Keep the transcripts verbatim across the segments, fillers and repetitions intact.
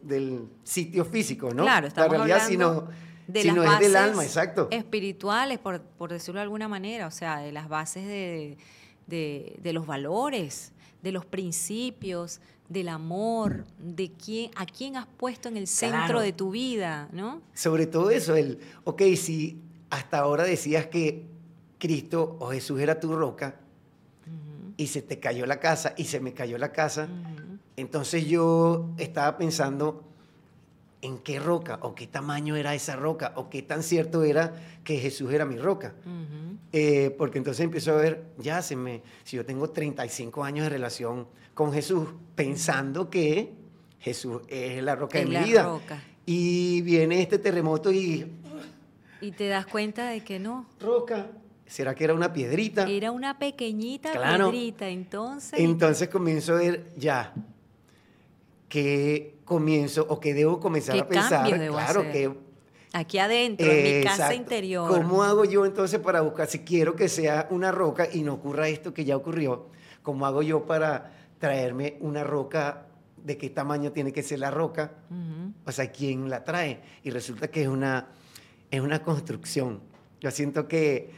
del sitio físico, ¿no? Claro, estamos la realidad, hablando sino, de sino las es del bases alma, exacto. espirituales, por, por decirlo de alguna manera, o sea, de las bases de, de, de los valores, de los principios, del amor, de quién, a quién has puesto en el centro Claro. de tu vida, ¿no? Sobre todo eso, el, ok, si hasta ahora decías que Cristo o Jesús era tu roca, Uh-huh. y se te cayó la casa, y se me cayó la casa, Uh-huh. entonces yo estaba pensando en qué roca, o qué tamaño era esa roca, o qué tan cierto era que Jesús era mi roca. Uh-huh. Eh, porque entonces empiezo a ver, ya se me, si yo tengo treinta y cinco años de relación con Jesús, pensando que Jesús es la roca Es de mi la vida. roca. Y viene este terremoto y, Y te das cuenta de que no, roca, ¿será que era una piedrita? era una pequeñita Claro. piedrita, entonces... Entonces comienzo a ver, ya, que comienzo, o que debo comenzar ¿Qué a pensar, cambios debo claro, hacer? que Aquí adentro, en mi Eh, casa exacto. interior. ¿Cómo hago yo entonces para buscar, si quiero que sea una roca y no ocurra esto que ya ocurrió, cómo hago yo para traerme una roca, de qué tamaño tiene que ser la roca? Uh-huh. O sea, ¿quién la trae? Y resulta que es una, es una construcción. Yo siento que,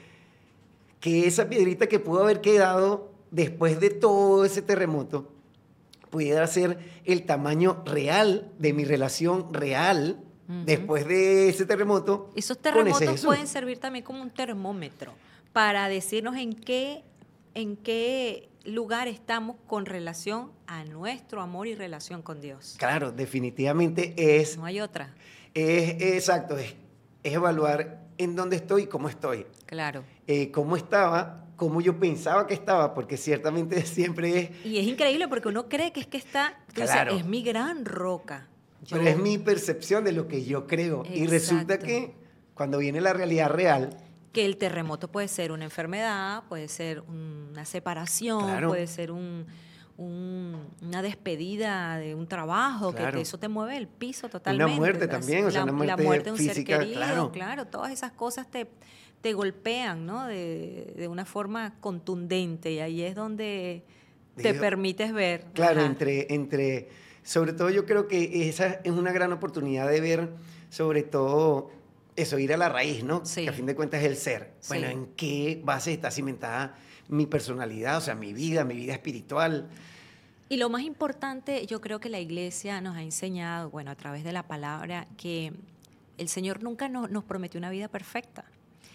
que esa piedrita que pudo haber quedado después de todo ese terremoto, pudiera ser el tamaño real de mi relación real, uh-huh, después de ese terremoto. Esos con terremotos ese Jesús. pueden servir también como un termómetro para decirnos en qué, en qué lugar estamos con relación a nuestro amor y relación con Dios. Claro, definitivamente es... No hay otra. Es, es exacto, es, es evaluar en dónde estoy y cómo estoy. Claro. Eh, cómo estaba, cómo yo pensaba que estaba, porque ciertamente siempre es... Y es increíble porque uno cree que es que está... Claro. Dices, es mi gran roca. Yo, Pero es mi percepción de lo que yo creo. Exacto. Y resulta que cuando viene la realidad real... Que el terremoto puede ser una enfermedad, puede ser una separación, Claro. puede ser un, un, una despedida de un trabajo, Claro. que te, eso te mueve el piso totalmente. Una muerte Las, también, o sea, la, una muerte la muerte de un física, ser querido, claro. claro, todas esas cosas te, te golpean, ¿no? De, de una forma contundente, y ahí es donde te Digo, permites ver. Claro, Ajá. entre, entre, sobre todo yo creo que esa es una gran oportunidad de ver, sobre todo, eso, ir a la raíz, ¿no? Sí. Que a fin de cuentas es el ser. Sí. Bueno, ¿en qué base está cimentada mi personalidad, o sea, mi vida, mi vida espiritual? Y lo más importante, yo creo que la iglesia nos ha enseñado, bueno, a través de la palabra, que el Señor nunca nos, nos prometió una vida perfecta.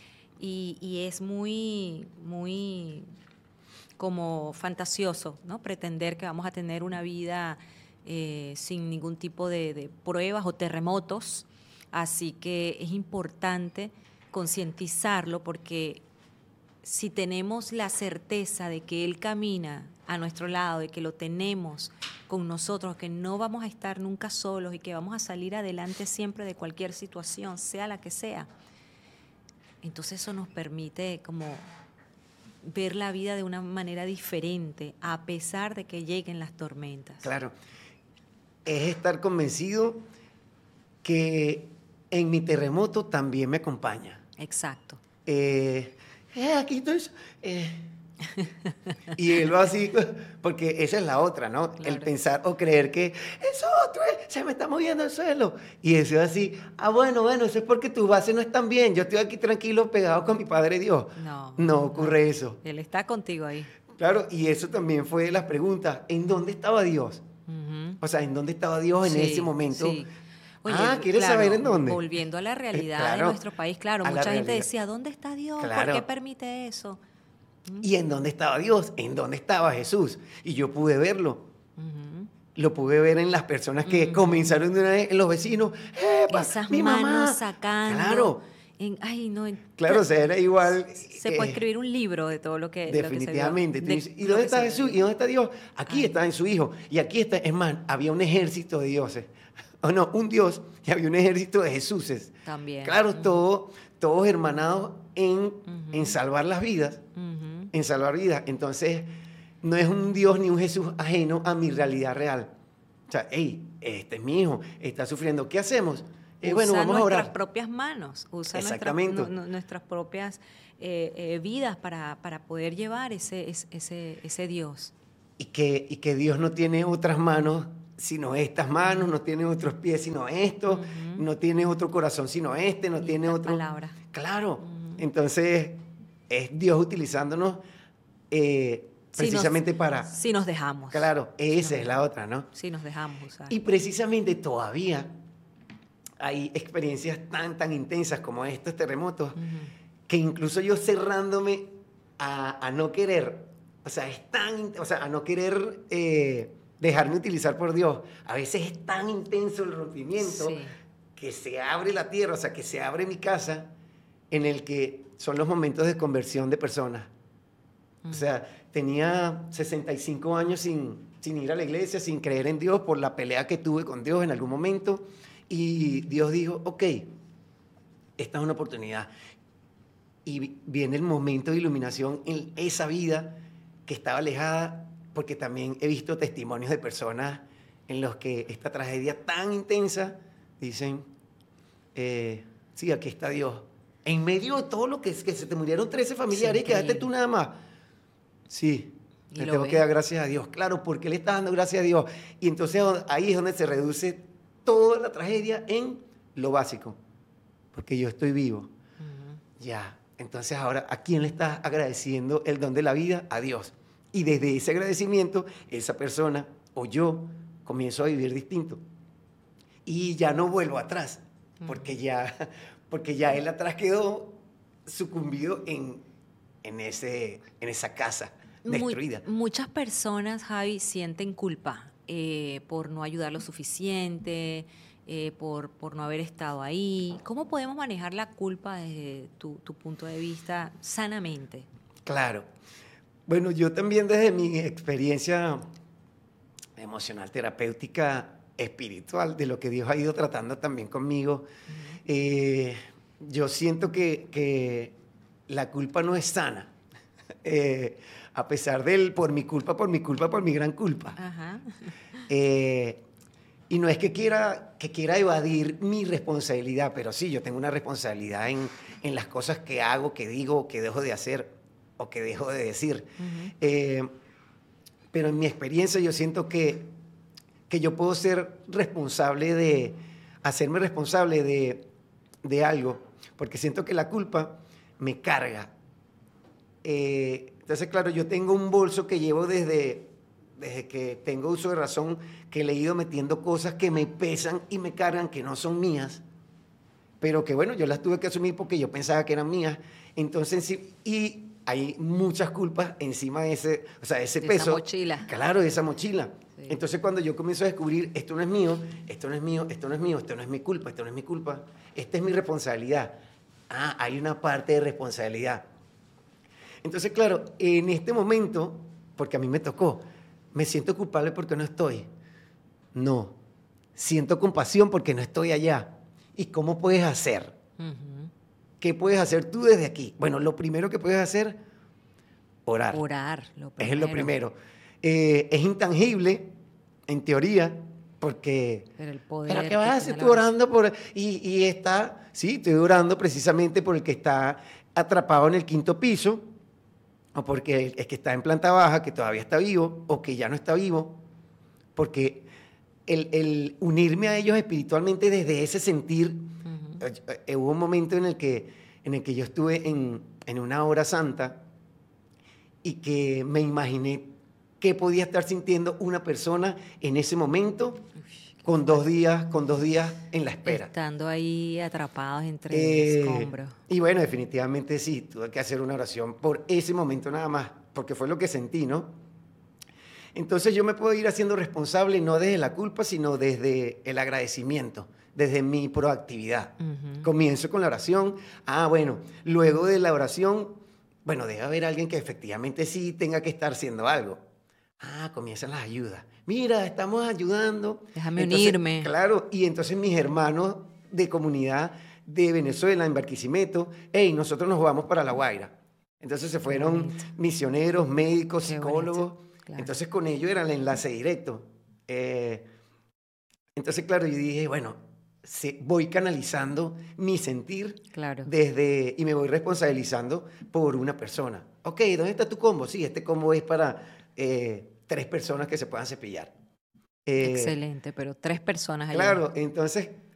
Y, y es muy, muy como fantasioso, ¿no? Pretender que vamos a tener una vida eh, sin ningún tipo de, de pruebas o terremotos. Así que es importante concientizarlo, porque si tenemos la certeza de que Él camina a nuestro lado, de que lo tenemos con nosotros, que no vamos a estar nunca solos y que vamos a salir adelante siempre de cualquier situación, sea la que sea, entonces eso nos permite como ver la vida de una manera diferente, a pesar de que lleguen las tormentas. Claro, es estar convencido que en mi terremoto también me acompaña. Exacto. Eh, eh, aquí estoy. Eh. Y él va así, porque esa es la otra, ¿no? Claro. El pensar o creer que eso otro es, se me está moviendo el suelo. Y eso es así, ah, bueno, bueno, eso es porque tus bases no están bien. Yo estoy aquí tranquilo, pegado con mi Padre Dios. No. No ocurre no. eso. Él está contigo ahí. Claro, y eso también fue de las preguntas. ¿En dónde estaba Dios? Uh-huh. O sea, ¿en dónde estaba Dios en Sí, ese momento? sí. Oye, ah, ¿quieres claro, saber en dónde? Volviendo a la realidad Eh, claro, de nuestro país, claro, a la mucha gente realidad. decía, ¿dónde está Dios? Claro. ¿Por qué permite eso? ¿Y en dónde estaba Dios? ¿En dónde estaba Jesús? Y yo pude verlo. Uh-huh. Lo pude ver en las personas que Uh-huh. comenzaron de una vez, en los vecinos. ¡Epa! Esas ¡Mi manos mamá! sacando. Claro. En, ay, no, en, Claro, o sea, era igual. Se puede eh, escribir un libro de todo lo que... Definitivamente. Lo que Tú se dices, vio, ¿y de dónde lo está que se Jesús? vio. ¿Y dónde está Dios? Aquí Ay. está en su Hijo. Y aquí está, es más, había un ejército de dioses. O no, un Dios y había un ejército de Jesuses. También. Claro, Uh-huh. todo, todos hermanados en, Uh-huh. en salvar las vidas. Uh-huh. En salvar vidas. Entonces, no es un Dios ni un Jesús ajeno a mi realidad real. O sea, hey, este es mi hijo, está sufriendo. ¿Qué hacemos? Eh, Usa bueno, vamos a nuestras orar. propias manos, usa Exactamente. nuestras, nu- nuestras propias eh, eh, vidas para, para poder llevar ese, ese, ese, ese Dios. Y que, y que Dios no tiene otras manos sino estas manos, no tiene otros pies sino estos, Ujú. no tiene otro corazón sino este, no Y tiene estas otro... palabras. Claro, Ujú. entonces es Dios utilizándonos eh, Si nos, precisamente para... si nos dejamos. Claro, Si esa nos es la dejamos. otra, ¿no? Si nos dejamos usar. Y precisamente todavía hay experiencias tan, tan intensas como estos terremotos, Ujú. que incluso yo cerrándome a, a no querer, o sea, es tan, in- o sea, a no querer eh, dejarme utilizar por Dios, a veces es tan intenso el rompimiento Sí. que se abre la tierra, o sea, que se abre mi casa, en el que son los momentos de conversión de personas. O sea, tenía sesenta y cinco años sin, sin ir a la iglesia, sin creer en Dios, por la pelea que tuve con Dios en algún momento. Y Dios dijo, ok, esta es una oportunidad. Y vi- viene el momento de iluminación en esa vida que estaba alejada, porque también he visto testimonios de personas en los que esta tragedia tan intensa dicen, eh, sí, aquí está Dios. En medio de todo lo que es que se te murieron trece familiares y quedaste increíble. tú nada más. Sí, Y le lo tengo ves. que dar gracias a Dios. Claro, porque le está dando gracias a Dios. Y entonces ahí es donde se reduce toda la tragedia en lo básico. Porque yo estoy vivo. Ujú. Ya. Entonces ahora, ¿a quién le estás agradeciendo el don de la vida? A Dios. Y desde ese agradecimiento, esa persona o yo comienzo a vivir distinto. Y ya no vuelvo atrás. Porque ya, porque ya él atrás quedó sucumbido en, en, ese, en esa casa Mu- destruida. muchas personas, Javi, sienten culpa eh, por no ayudar lo suficiente, eh, por, por no haber estado ahí. ¿Cómo podemos manejar la culpa desde tu, tu punto de vista sanamente? Claro. Bueno, yo también desde mi experiencia emocional, terapéutica, espiritual, de lo que Dios ha ido tratando también conmigo, Ujú. eh, yo siento que, que la culpa no es sana. Eh, a pesar del por mi culpa, por mi culpa, por mi gran culpa. Ajá. Eh, y no es que quiera, que quiera evadir mi responsabilidad, pero sí, yo tengo una responsabilidad en, en las cosas que hago, que digo, que dejo de hacer o que dejo de decir. Ujú. Eh, pero en mi experiencia yo siento que, que yo puedo ser responsable de, hacerme responsable de, de algo, porque siento que la culpa me carga. Eh, entonces, claro, yo tengo un bolso que llevo desde, desde que tengo uso de razón, que le he ido metiendo cosas que me pesan y me cargan, que no son mías, pero que bueno, yo las tuve que asumir porque yo pensaba que eran mías. Entonces, sí, y hay muchas culpas encima de ese, o sea, ese De esa peso. mochila. Claro, de esa mochila. Sí. Entonces, cuando yo comienzo a descubrir, esto no es mío, esto no es mío, esto no es mío, esto no es mi culpa, esto no es mi culpa, esta es mi responsabilidad. Ah, hay una parte de responsabilidad. Entonces, claro, en este momento, porque a mí me tocó, me siento culpable porque no estoy. No, siento compasión porque no estoy allá. ¿Y cómo puedes hacer? Ujú. ¿Qué puedes hacer tú desde aquí? Bueno, lo primero que puedes hacer, orar. Orar, lo Es primero. lo primero. Eh, es intangible, en teoría, porque... Pero el poder ¿Pero qué que vas a tiene hacer la tú oración. orando por...? Y, y está... Sí, estoy orando precisamente por el que está atrapado en el quinto piso, o porque el que está en planta baja, que todavía está vivo, o que ya no está vivo, porque el, el unirme a ellos espiritualmente desde ese sentir... Ujú. Eh, eh, hubo un momento en el que, en el que yo estuve en, en una hora santa y que me imaginé qué podía estar sintiendo una persona en ese momento Ush, qué con dos fuerte. días, con dos días en la espera. Estando ahí atrapados entre Eh, escombros. y bueno, definitivamente sí, tuve que hacer una oración por ese momento nada más, porque fue lo que sentí, ¿no? Entonces yo me puedo ir haciendo responsable no desde la culpa, sino desde el agradecimiento, desde mi proactividad. Ujú. Comienzo con la oración. Ah, bueno, luego de la oración, bueno, debe haber alguien que efectivamente sí tenga que estar haciendo algo. Ah, comienzan las ayudas. Mira, estamos ayudando. Déjame Entonces, unirme. claro, y entonces mis hermanos de comunidad de Venezuela, en Barquisimeto, hey, nosotros nos vamos para La Guaira. Entonces se Qué fueron bonito. misioneros, médicos, Qué bonito. psicólogos. Claro. Entonces con ellos era el enlace directo. Eh, entonces, claro, yo dije, bueno, se- voy canalizando mi sentir Claro. desde y me voy responsabilizando por una persona. Ok, ¿dónde está tu combo? Sí, este combo es para eh, tres personas que se puedan cepillar. Eh, Excelente, pero tres personas allá. claro, entonces